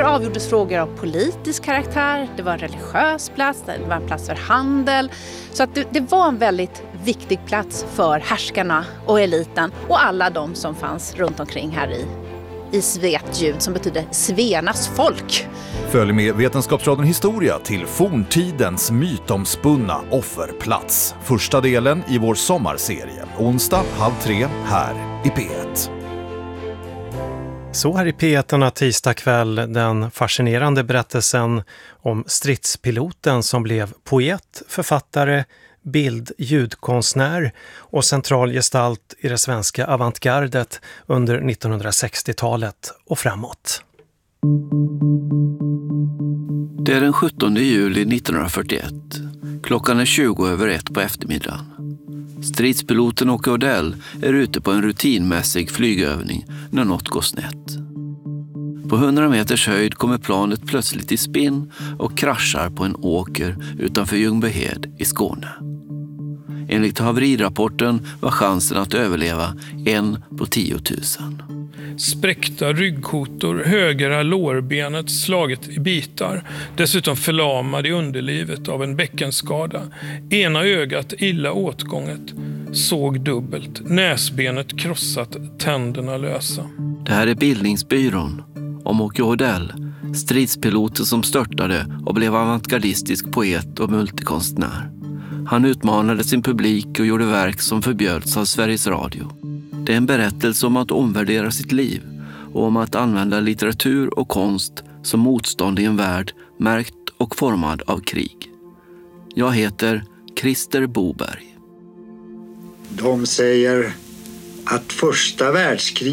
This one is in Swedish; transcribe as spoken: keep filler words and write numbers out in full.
avgjordes frågor av politisk karaktär, det var en religiös plats, det var en plats för handel. Så att det, det var en väldigt viktig plats för härskarna och eliten och alla de som fanns runt omkring här i, i Svetljud, som betyder Svenas folk. Följ med Vetenskapsradion Historia till forntidens mytomspunna offerplats. Första delen i vår sommarserie. Onsdag halv tre här i P ett. Så här i P ett tisdag kväll den fascinerande berättelsen om stridspiloten som blev poet, författare, bild-, ljudkonstnär och central gestalt i det svenska avantgardet under nittonhundrasextiotalet och framåt. Det är den sjuttonde juli nittonhundrafyrtioett. Klockan är tjugo över ett på eftermiddagen. Stridspiloten Åke Odell är ute på en rutinmässig flygövning när något går snett. På hundra meters höjd kommer planet plötsligt i spinn och kraschar på en åker utanför Ljungbyhed i Skåne. Enligt haverirapporten var chansen att överleva en på tiotusen. Spräckta ryggkotor, högra lårbenet slaget i bitar, dessutom förlamad i underlivet av en bäckenskada. Ena ögat illa åtgånget, såg dubbelt, näsbenet krossat, tänderna lösa. Det här är Bildningsbyrån om Åke Odell, stridspiloten som störtade och blev avantgardistisk poet och multikonstnär. Han utmanade sin publik och gjorde verk som förbjöds av Sveriges Radio. Det är en berättelse om att omvärdera sitt liv och om att använda litteratur och konst som motstånd i en värld märkt och formad av krig. Jag heter Christer Boberg. De säger att första världskriget